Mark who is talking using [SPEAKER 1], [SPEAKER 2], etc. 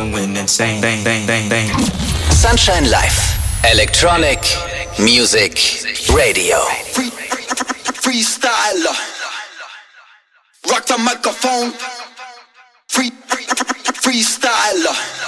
[SPEAKER 1] going insane. Bang, bang, bang, bang.
[SPEAKER 2] Sunshine Live. Electronic Music Radio.
[SPEAKER 3] Freestyler. Rock the microphone. Freestyler.